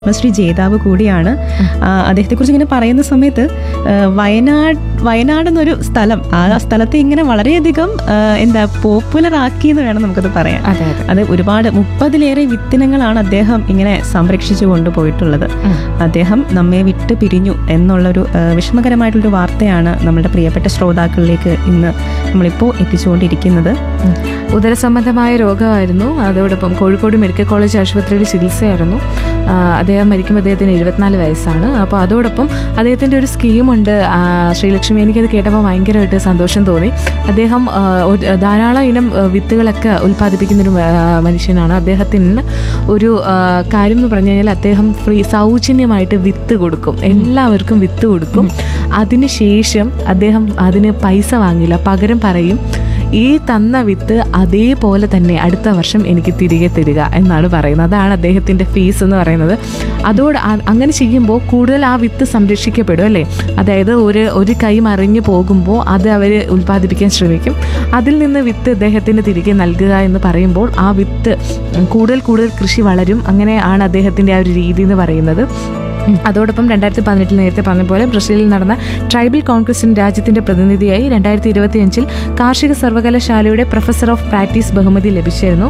പത്മശ്രീ ജേതാവ് കൂടിയാണ്. അദ്ദേഹത്തെക്കുറിച്ച് ഇങ്ങനെ പറയുന്ന സമയത്ത് വയനാട് എന്നൊരു സ്ഥലം, ആ സ്ഥലത്തെ ഇങ്ങനെ വളരെയധികം പോപ്പുലർ ആക്കി എന്ന് വേണം നമുക്കത് പറയാൻ. അത് ഒരുപാട് 30-ലേറെ വിത്തിനങ്ങളാണ് അദ്ദേഹം ഇങ്ങനെ സംരക്ഷിച്ചു കൊണ്ടുപോയിട്ടുള്ളത്. അദ്ദേഹം നമ്മെ വിട്ട് പിരിഞ്ഞു എന്നുള്ളൊരു വിഷമകരമായിട്ടുള്ളൊരു വാർത്തയാണ് നമ്മുടെ പ്രിയപ്പെട്ട ശ്രോതാക്കളിലേക്ക് ഇന്ന് നമ്മളിപ്പോൾ എത്തിച്ചുകൊണ്ടിരിക്കുന്നത്. ഉദരസംബന്ധമായ രോഗമായിരുന്നു. അതോടൊപ്പം കോഴിക്കോട് മെഡിക്കൽ കോളേജ് ആശുപത്രിയിൽ ചികിത്സയായിരുന്നു. അദ്ദേഹം മരിക്കുമ്പോൾ അദ്ദേഹത്തിന് 74 വയസ്സാണ്. അപ്പോൾ അതോടൊപ്പം അദ്ദേഹത്തിൻ്റെ ഒരു സ്കീമുണ്ട് ശ്രീലക്ഷ്മി. എനിക്കത് കേട്ടപ്പോൾ ഭയങ്കരമായിട്ട് സന്തോഷം തോന്നി. അദ്ദേഹം ധാരാളം ഇനം വിത്തുകളൊക്കെ ഉൽപ്പാദിപ്പിക്കുന്നൊരു മനുഷ്യനാണ്. അദ്ദേഹത്തിന് ഒരു കാര്യം എന്ന് പറഞ്ഞു കഴിഞ്ഞാൽ അദ്ദേഹം സൗജന്യമായിട്ട് വിത്ത് കൊടുക്കും, എല്ലാവർക്കും വിത്ത് കൊടുക്കും. അതിനുശേഷം അദ്ദേഹം അതിന് പൈസ വാങ്ങില്ല, പകരം പറയും ഈ തന്ന വിത്ത് അതേപോലെ തന്നെ അടുത്ത വർഷം എനിക്ക് തിരികെ തരിക എന്നാണ് പറയുന്നത്. അതാണ് അദ്ദേഹത്തിൻ്റെ ഫീസ് എന്ന് പറയുന്നത്. അങ്ങനെ ചെയ്യുമ്പോൾ കൂടുതൽ ആ വിത്ത് സംരക്ഷിക്കപ്പെടും അല്ലേ. അതായത് ഒരു കൈ മറിഞ്ഞു പോകുമ്പോൾ അത് അവർ ഉൽപ്പാദിപ്പിക്കാൻ ശ്രമിക്കും. അതിൽ നിന്ന് വിത്ത് അദ്ദേഹത്തിന് തിരികെ നൽകുക എന്ന് പറയുമ്പോൾ ആ വിത്ത് കൂടുതൽ കൃഷി വളരും. അങ്ങനെയാണ് അദ്ദേഹത്തിൻ്റെ ആ ഒരു രീതി എന്ന് പറയുന്നത്. അതോടൊപ്പം 2018 നേരത്തെ പറഞ്ഞ പോലെ ബ്രസീലിൽ നടന്ന ട്രൈബൽ കോൺഗ്രസിന് രാജ്യത്തിന്റെ പ്രതിനിധിയായി 2025 കാർഷിക സർവകലാശാലയുടെ പ്രൊഫസർ ഓഫ് പ്രാക്ടീസ് ബഹുമതി ലഭിച്ചിരുന്നു.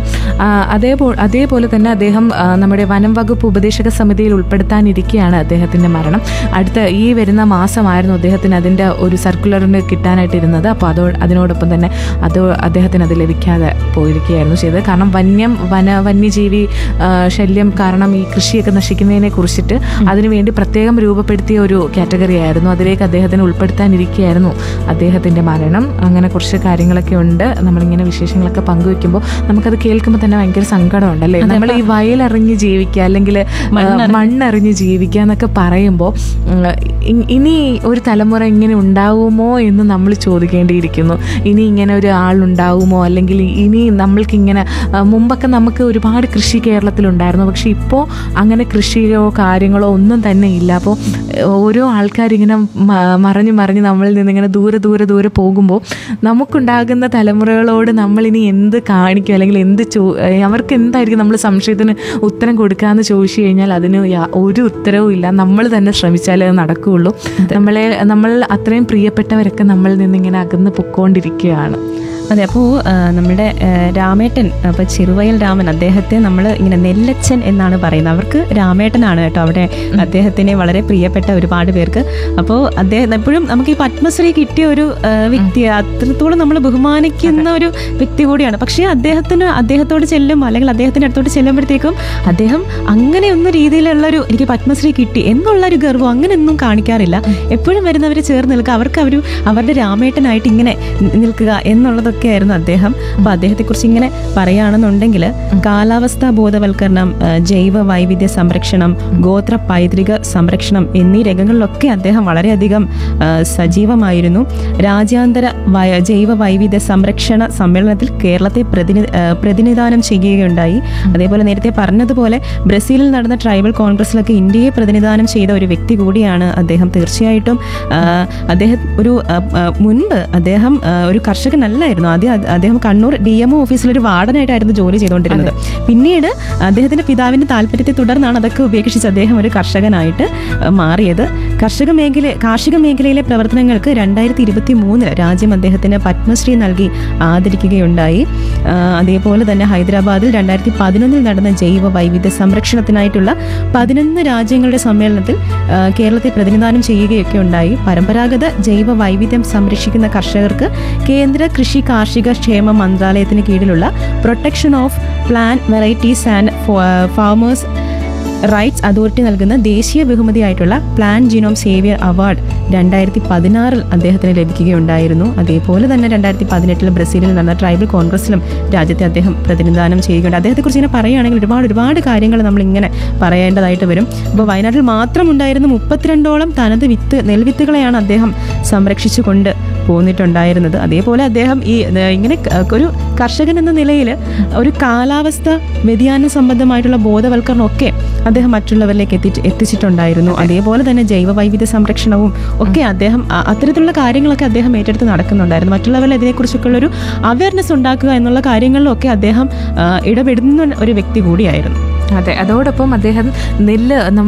അതേപോലെ തന്നെ അദ്ദേഹം നമ്മുടെ വനം വകുപ്പ് ഉപദേശക സമിതിയിൽ ഉൾപ്പെടുത്താനിരിക്കെയാണ് അദ്ദേഹത്തിന്റെ മരണം. അടുത്ത ഈ വരുന്ന മാസമായിരുന്നു അദ്ദേഹത്തിന് അതിൻ്റെ ഒരു സർക്കുലറിന് കിട്ടാനായിട്ടിരുന്നത്. അപ്പോൾ അതിനോടൊപ്പം തന്നെ അദ്ദേഹത്തിന് അത് ലഭിക്കാതെ പോയിരിക്കുകയായിരുന്നു ചെയ്തത്. കാരണം വന്യജീവി ശല്യം കാരണം ഈ കൃഷിയൊക്കെ നശിക്കുന്നതിനെ കുറിച്ചിട്ട് അതിനുവേണ്ടി പ്രത്യേകം രൂപപ്പെടുത്തിയ ഒരു കാറ്റഗറി ആയിരുന്നു. അതിലേക്ക് അദ്ദേഹത്തിന് ഉൾപ്പെടുത്താനിരിക്കുകയായിരുന്നു അദ്ദേഹത്തിൻ്റെ മരണം. അങ്ങനെ കുറച്ച് കാര്യങ്ങളൊക്കെ ഉണ്ട്. നമ്മളിങ്ങനെ വിശേഷങ്ങളൊക്കെ പങ്കുവെക്കുമ്പോൾ നമുക്കത് കേൾക്കുമ്പോൾ തന്നെ ഭയങ്കര സങ്കടമുണ്ടല്ലേ. നമ്മൾ ഈ വയലറിഞ്ഞ് ജീവിക്കുക അല്ലെങ്കിൽ മണ്ണറിഞ്ഞ് ജീവിക്കുക എന്നൊക്കെ പറയുമ്പോൾ ഇനി ഒരു തലമുറ ഇങ്ങനെ ഉണ്ടാവുമോ എന്ന് നമ്മൾ ചോദിക്കേണ്ടിയിരിക്കുന്നു. ഇനി ഇങ്ങനെ ഒരു ആളുണ്ടാവുമോ, അല്ലെങ്കിൽ ഇനി നമ്മൾക്കിങ്ങനെ മുമ്പൊക്കെ നമുക്ക് ഒരുപാട് കൃഷി കേരളത്തിലുണ്ടായിരുന്നു. പക്ഷെ ഇപ്പോൾ അങ്ങനെ കൃഷിയോ കാര്യങ്ങളോ ഒന്നും തന്നെ ഇല്ല. അപ്പോൾ ഓരോ ആൾക്കാരിങ്ങനെ മറിഞ്ഞ് നമ്മളിൽ നിന്നിങ്ങനെ ദൂരെ പോകുമ്പോൾ നമുക്കുണ്ടാകുന്ന തലമുറകളോട് നമ്മളിനി എന്ത് കാണിക്കും, അല്ലെങ്കിൽ അവർക്ക് എന്തായിരിക്കും നമ്മൾ സംശയത്തിന് ഉത്തരം കൊടുക്കാമെന്ന് ചോദിച്ചു കഴിഞ്ഞാൽ അതിന് ഒരു ഉത്തരവും ഇല്ല. നമ്മൾ തന്നെ ശ്രമിച്ചാലേ അത് നടക്കുകയുള്ളൂ. നമ്മൾ അത്രയും പ്രിയപ്പെട്ടവരൊക്കെ നമ്മളിൽ നിന്നിങ്ങനെ അകന്ന് പൊക്കോണ്ടിരിക്കുകയാണ്. അതെ. അപ്പോൾ നമ്മുടെ രാമേട്ടൻ, അപ്പോൾ ചെറുവയൽ രാമൻ, അദ്ദേഹത്തെ നമ്മൾ ഇങ്ങനെ നെല്ലച്ചൻ എന്നാണ് പറയുന്നത്. അവർക്ക് രാമേട്ടനാണ് കേട്ടോ അവിടെ അദ്ദേഹത്തിനെ വളരെ പ്രിയപ്പെട്ട ഒരുപാട് പേർക്ക്. അപ്പോൾ അദ്ദേഹം എപ്പോഴും നമുക്ക് ഈ പത്മശ്രീ കിട്ടിയ ഒരു വ്യക്തി, അത്രത്തോളം നമ്മൾ ബഹുമാനിക്കുന്ന ഒരു വ്യക്തി കൂടിയാണ്. പക്ഷേ അദ്ദേഹത്തോട് ചെല്ലും, അല്ലെങ്കിൽ അദ്ദേഹത്തിൻ്റെ അടുത്തോട്ട് ചെല്ലുമ്പോഴത്തേക്കും അദ്ദേഹം അങ്ങനെയൊന്നും രീതിയിലുള്ളൊരു എനിക്ക് പത്മശ്രീ കിട്ടി എന്നുള്ളൊരു ഗർവം അങ്ങനെയൊന്നും കാണിക്കാറില്ല. എപ്പോഴും വരുന്നവർ ചേർന്ന് നിൽക്കുക, അവരുടെ രാമേട്ടനായിട്ട് ഇങ്ങനെ നിൽക്കുക എന്നുള്ളതൊക്കെ ആയിരുന്നു അദ്ദേഹം. അപ്പോൾ അദ്ദേഹത്തെക്കുറിച്ച് ഇങ്ങനെ പറയുകയാണെന്നുണ്ടെങ്കിൽ കാലാവസ്ഥാ ബോധവൽക്കരണം, ജൈവ വൈവിധ്യ സംരക്ഷണം, ഗോത്ര പൈതൃക സംരക്ഷണം എന്നീ രംഗങ്ങളിലൊക്കെ അദ്ദേഹം വളരെയധികം സജീവമായിരുന്നു. രാജ്യാന്തര ജൈവ വൈവിധ്യ സംരക്ഷണ സമ്മേളനത്തിൽ കേരളത്തെ പ്രതിനിധാനം ചെയ്യുകയുണ്ടായി. അതേപോലെ നേരത്തെ പറഞ്ഞതുപോലെ ബ്രസീലിൽ നടന്ന ട്രൈബൽ കോൺഗ്രസിലൊക്കെ ഇന്ത്യയെ പ്രതിനിധാനം ചെയ്ത ഒരു വ്യക്തി കൂടിയാണ് അദ്ദേഹം. തീർച്ചയായിട്ടും മുൻപ് അദ്ദേഹം ഒരു കർഷകനല്ലായിരുന്നു. ആദ്യം അദ്ദേഹം കണ്ണൂർ DMO ഓഫീസിലൊരു വാർഡനായിട്ടായിരുന്നു ജോലി ചെയ്തുകൊണ്ടിരുന്നത്. പിന്നീട് അദ്ദേഹത്തിന്റെ പിതാവിന്റെ താല്പര്യത്തെ തുടർന്നാണ് അതൊക്കെ ഉപേക്ഷിച്ച് അദ്ദേഹം ഒരു കർഷകനായിട്ട് മാറിയത്. കാർഷിക മേഖലയിലെ പ്രവർത്തനങ്ങൾക്ക് 2023 രാജ്യം അദ്ദേഹത്തിന് പത്മശ്രീ നൽകി ആദരിക്കുകയുണ്ടായി. അതേപോലെ തന്നെ ഹൈദരാബാദിൽ 2011 നടന്ന ജൈവ വൈവിധ്യ സംരക്ഷണത്തിനായിട്ടുള്ള 11 രാജ്യങ്ങളുടെ സമ്മേളനത്തിൽ കേരളത്തെ പ്രതിനിധാനം ചെയ്യുകയൊക്കെ ഉണ്ടായി. പരമ്പരാഗത ജൈവ വൈവിധ്യം സംരക്ഷിക്കുന്ന കർഷകർക്ക് കേന്ദ്ര കൃഷി കാർഷിക ക്ഷേമ മന്ത്രാലയത്തിന് കീഴിലുള്ള protection of plant varieties and farmers rights authority നൽകുന്ന ദേശീയ ബഹുമതിയായിട്ടുള്ള പ്ലാന്റ് ജീനോം സേവിയർ അവാർഡ് 2016 അദ്ദേഹത്തിന് ലഭിക്കുകയുണ്ടായിരുന്നു. അതേപോലെ തന്നെ 2018 ബ്രസീലിൽ നടന്ന ട്രൈബൽ കോൺഗ്രസിലും രാജ്യത്തെ അദ്ദേഹം പ്രതിനിധാനം ചെയ്യുകയുണ്ട്. അദ്ദേഹത്തെക്കുറിച്ച് ഇങ്ങനെ പറയുകയാണെങ്കിൽ ഒരുപാട് കാര്യങ്ങൾ നമ്മളിങ്ങനെ പറയേണ്ടതായിട്ട് വരും. അപ്പോൾ വയനാട്ടിൽ മാത്രം ഉണ്ടായിരുന്ന 32ഓളം തനത് നെൽവിത്തുകളെയാണ് അദ്ദേഹം സംരക്ഷിച്ചു കൊണ്ട് പോന്നിട്ടുണ്ടായിരുന്നത്. അതേപോലെ അദ്ദേഹം ഇങ്ങനെ ഒരു കർഷകൻ എന്ന നിലയിൽ ഒരു കാലാവസ്ഥ വ്യതിയാന സംബന്ധമായിട്ടുള്ള ബോധവൽക്കരണമൊക്കെ അദ്ദേഹം മറ്റുള്ളവരിലേക്ക് എത്തിച്ചിട്ടുണ്ടായിരുന്നു. അതേപോലെ തന്നെ ജൈവ വൈവിധ്യ സംരക്ഷണവും ഒക്കെ അദ്ദേഹം അത്തരത്തിലുള്ള കാര്യങ്ങളൊക്കെ അദ്ദേഹം ഏറ്റെടുത്ത് നടക്കുന്നുണ്ടായിരുന്നു. മറ്റുള്ളവരിൽ ഇതിനെക്കുറിച്ചൊക്കെ ഉള്ളൊരു അവയർനെസ് ഉണ്ടാക്കുക എന്നുള്ള കാര്യങ്ങളിലൊക്കെ അദ്ദേഹം ഇടപെടുന്ന ഒരു വ്യക്തി കൂടിയായിരുന്നു. അതെ. അതോടൊപ്പം അദ്ദേഹം നെല്ല്